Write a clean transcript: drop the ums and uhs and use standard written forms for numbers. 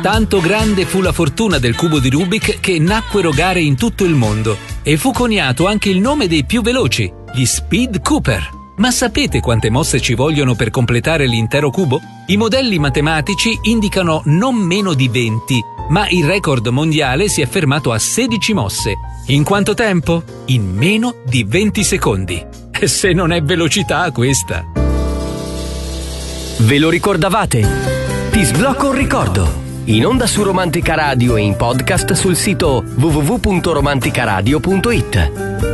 Tanto grande fu la fortuna del cubo di Rubik che nacquero gare in tutto il mondo e fu coniato anche il nome dei più veloci, gli Speed Cooper. Ma sapete quante mosse ci vogliono per completare l'intero cubo? I modelli matematici indicano non meno di 20, ma il record mondiale si è fermato a 16 mosse. In quanto tempo? In meno di 20 secondi. E se non è velocità questa? Ve lo ricordavate? Ti sblocco un ricordo. In onda su Romantica Radio e in podcast sul sito www.romanticaradio.it.